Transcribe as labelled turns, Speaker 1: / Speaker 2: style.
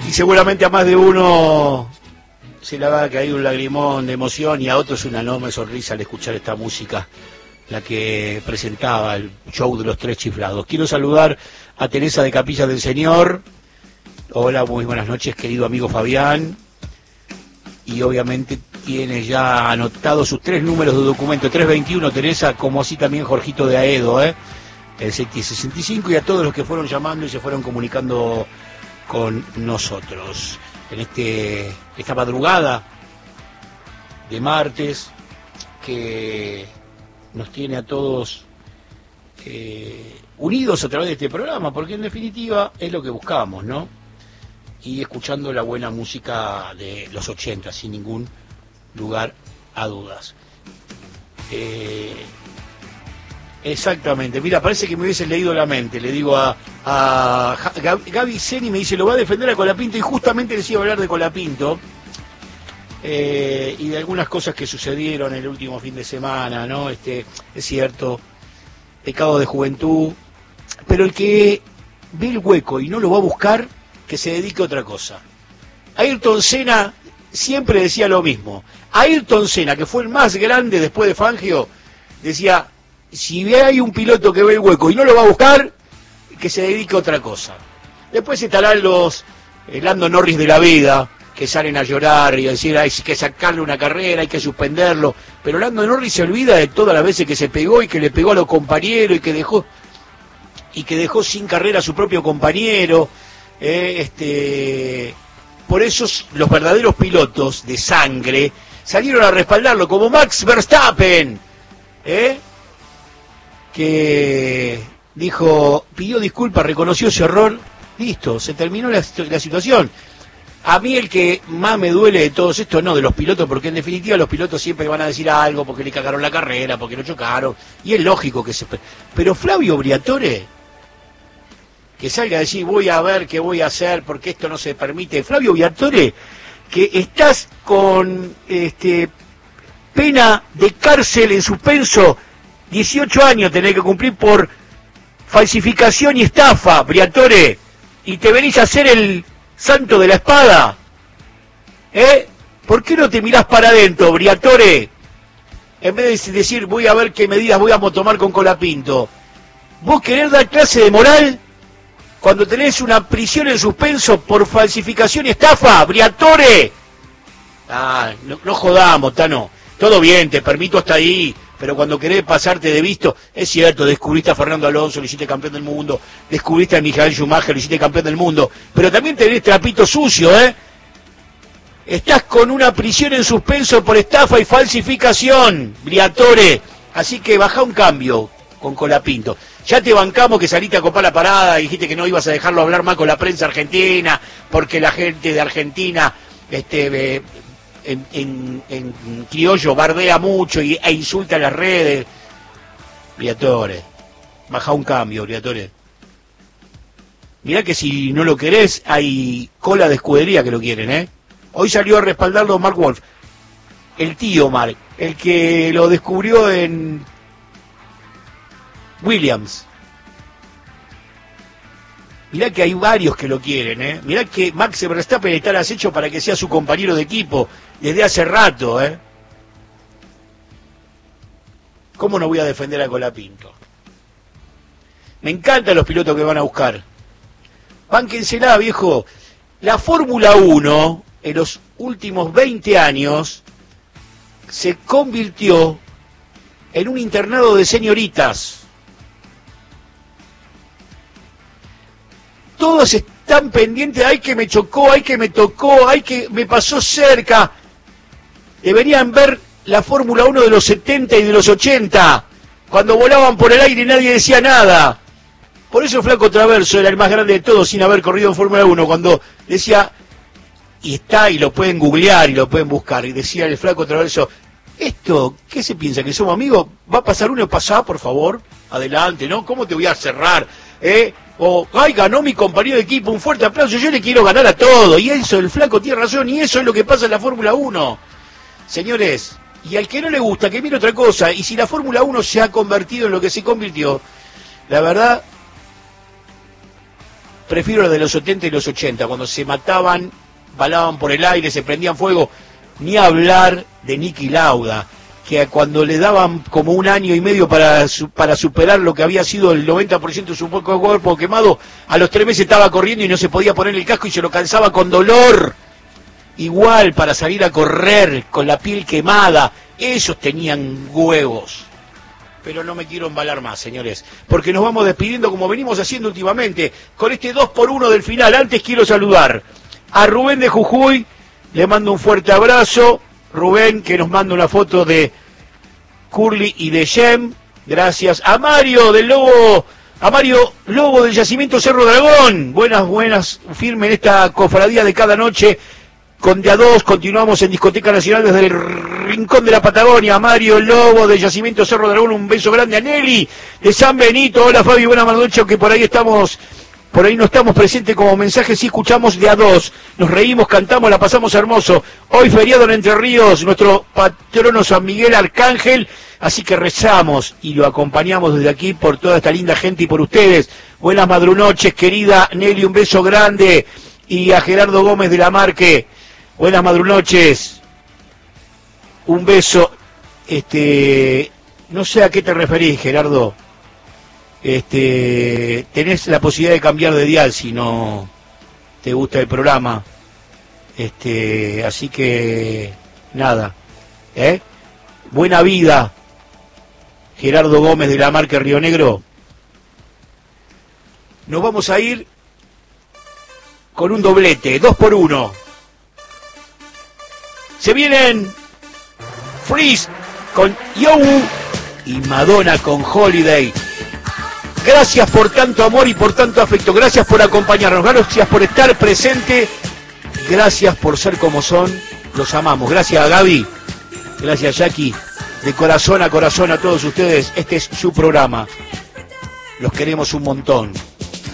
Speaker 1: Y seguramente a más de uno se le va a caer un lagrimón de emoción y a otros una enorme sonrisa al escuchar esta música, la que presentaba el show de los Tres Chiflados. Quiero saludar a Teresa de Capilla del Señor. Hola, muy buenas noches, querido amigo Fabián. Y obviamente tiene ya anotado sus 3 números de documento, 321, Teresa, como así también Jorgito de Aedo, el 65, y a todos los que fueron llamando y se fueron comunicando con nosotros en esta madrugada de martes que nos tiene a todos unidos a través de este programa, porque en definitiva es lo que buscamos, ¿no? Y escuchando la buena música de los 80, sin ningún lugar a dudas. Exactamente, mira, parece que me hubiese leído la mente. Le digo a Gaby Seni, me dice, lo va a defender a Colapinto, y justamente les iba a hablar de Colapinto y de algunas cosas que sucedieron el último fin de semana, ¿no? Es cierto, pecado de juventud, pero el que ve el hueco y no lo va a buscar, que se dedique a otra cosa. Ayrton Senna siempre decía lo mismo. Ayrton Senna, que fue el más grande después de Fangio, decía, si hay un piloto que ve el hueco y no lo va a buscar, que se dedique a otra cosa. Después estarán los Lando Norris de la vida, que salen a llorar y a decir, hay que sacarle una carrera, hay que suspenderlo. Pero Lando Norris se olvida de todas las veces que se pegó y que le pegó a los compañeros y que dejó sin carrera a su propio compañero. Por eso los verdaderos pilotos de sangre salieron a respaldarlo, como Max Verstappen, que dijo, pidió disculpas, reconoció su error, listo, se terminó la situación. A mí el que más me duele de todos estos, no de los pilotos, porque en definitiva los pilotos siempre van a decir algo, porque le cagaron la carrera, porque lo chocaron, y es lógico que pero Flavio Briatore, que salga a decir, voy a ver qué voy a hacer porque esto no se permite. Flavio Briatore, que estás con pena de cárcel en suspenso, 18 años tenés que cumplir por falsificación y estafa, Briatore, y te venís a hacer el santo de la espada. ¿Por qué no te mirás para adentro, Briatore? En vez de decir, voy a ver qué medidas voy a tomar con Colapinto. ¿Vos querés dar clase de moral cuando tenés una prisión en suspenso por falsificación y estafa, Briatore? No jodamos, Tano. Todo bien, te permito hasta ahí, pero cuando querés pasarte de visto, es cierto, descubriste a Fernando Alonso, lo hiciste campeón del mundo, descubriste a Michael Schumacher, lo hiciste campeón del mundo, pero también tenés trapito sucio, Estás con una prisión en suspenso por estafa y falsificación, Briatore. Así que baja un cambio con Colapinto. Ya te bancamos que saliste a copar la parada y dijiste que no ibas a dejarlo hablar más con la prensa argentina, porque la gente de Argentina en criollo bardea mucho e insulta a las redes. Briatore, baja un cambio, Briatore. Mirá que si no lo querés, hay cola de escudería que lo quieren, Hoy salió a respaldarlo Mark Wolf, el tío Mark, el que lo descubrió en Williams. Mirá que hay varios que lo quieren, Mirá que Max Verstappen está al acecho para que sea su compañero de equipo desde hace rato, ¿Cómo no voy a defender a Colapinto? Me encantan los pilotos que van a buscar. Bánquensela, viejo. La Fórmula 1, en los últimos 20 años, se convirtió en un internado de señoritas. Todos están pendientes, ay que me chocó, ay que me tocó, ay que me pasó cerca. Deberían ver la Fórmula 1 de los 70 y de los 80, cuando volaban por el aire y nadie decía nada. Por eso Flaco Traverso era el más grande de todos sin haber corrido en Fórmula 1, cuando decía, y lo pueden googlear y lo pueden buscar, y decía el Flaco Traverso, esto, ¿qué se piensa? ¿Que somos amigos? ¿Va a pasar uno? Pasá, por favor, adelante, ¿no? ¿Cómo te voy a cerrar? O, ay, ganó mi compañero de equipo, un fuerte aplauso, yo le quiero ganar a todo. Y eso, el Flaco tiene razón, y eso es lo que pasa en la Fórmula 1. Señores, y al que no le gusta, que mire otra cosa, y si la Fórmula 1 se ha convertido en lo que se convirtió, la verdad, prefiero la de los 70 y los 80, cuando se mataban, balaban por el aire, se prendían fuego. Ni hablar de Niki Lauda, que cuando le daban como 1 año y medio para superar lo que había sido el 90% de su cuerpo quemado, a los 3 meses estaba corriendo y no se podía poner el casco y se lo calzaba con dolor. Igual para salir a correr con la piel quemada, esos tenían huevos. Pero no me quiero embalar más, señores, porque nos vamos despidiendo como venimos haciendo últimamente, con este 2-1 del final. Antes quiero saludar a Rubén de Jujuy, le mando un fuerte abrazo. Rubén, que nos manda una foto de Curly y de Jem. Gracias. A Mario del Lobo, a Mario Lobo del Yacimiento Cerro Dragón. Buenas, firme en esta cofradía de cada noche. Con de a dos continuamos en Discoteca Nacional desde el rincón de la Patagonia. Mario Lobo del Yacimiento Cerro Dragón, un beso grande. A Nelly de San Benito. Hola Fabi, buenas noches, que por ahí no estamos presentes como mensaje, sí escuchamos de a dos, nos reímos, cantamos, la pasamos hermoso. Hoy feriado en Entre Ríos, nuestro patrono San Miguel Arcángel, así que rezamos y lo acompañamos desde aquí por toda esta linda gente y por ustedes. Buenas madrunoches, querida Nelly, un beso grande. Y a Gerardo Gómez de la Marque, buenas madrunoches, un beso. No sé a qué te referís, Gerardo. Tenés la posibilidad de cambiar de dial si no te gusta el programa, así que nada, buena vida, Gerardo Gómez de la Marca Río Negro. Nos vamos a ir con un doblete, 2-1. Se vienen Freeze con Yo y Madonna con Holiday. Gracias por tanto amor y por tanto afecto. Gracias por acompañarnos. Gracias por estar presente. Gracias por ser como son. Los amamos. Gracias a Gaby. Gracias Jackie. De corazón a todos ustedes. Este es su programa. Los queremos un montón.